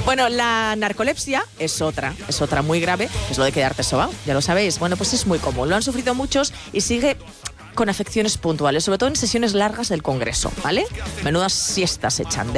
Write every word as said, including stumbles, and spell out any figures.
Bueno, la narcolepsia es otra, es otra muy grave, es lo de quedarte sobao, ya lo sabéis. Bueno, pues es muy común, lo han sufrido muchos y sigue con afecciones puntuales, sobre todo en sesiones largas del Congreso, ¿vale? Menudas siestas echan.